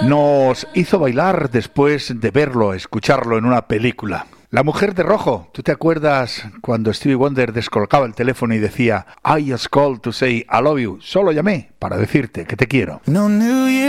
nos hizo bailar después de verlo, escucharlo en una película. La mujer de rojo, ¿tú te acuerdas cuando Stevie Wonder descolgaba el teléfono y decía I just called to say I love you? Solo llamé para decirte que te quiero.